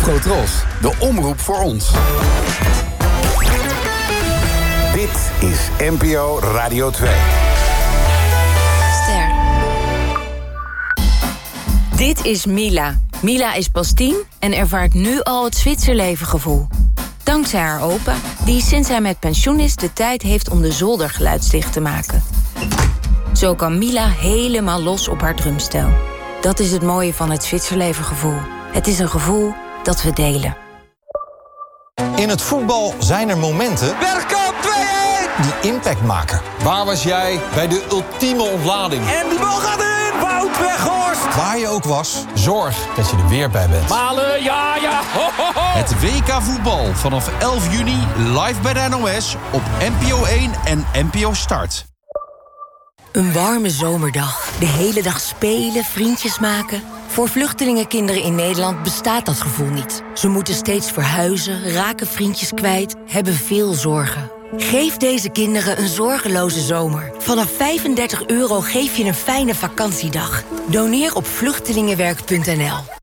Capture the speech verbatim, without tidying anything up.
Afrotros, de omroep voor ons. Dit is N P O Radio twee. Ster. Dit is Mila. Mila is pas tien en ervaart nu al het Zwitserleven-gevoel. Dankzij haar opa, die sinds hij met pensioen is de tijd heeft om de zolder geluidsdicht te maken. Zo kan Mila helemaal los op haar drumstel. Dat is het mooie van het Zwitserleven-gevoel. Het is een gevoel dat we delen. In het voetbal zijn er momenten Bergkamp twee-een! die impact maken. Waar was jij bij de ultieme ontlading? En die bal gaat erin! Wout Weghorst! Waar je ook was, zorg dat je er weer bij bent. Malen, ja, ja! Ho, ho, ho. Het W K voetbal vanaf elf juni live bij de N O S op N P O één en N P O Start. Een warme zomerdag. De hele dag spelen, vriendjes maken. Voor vluchtelingenkinderen in Nederland bestaat dat gevoel niet. Ze moeten steeds verhuizen, raken vriendjes kwijt, hebben veel zorgen. Geef deze kinderen een zorgeloze zomer. Vanaf vijfendertig euro geef je een fijne vakantiedag. Doneer op vluchtelingenwerk punt n l.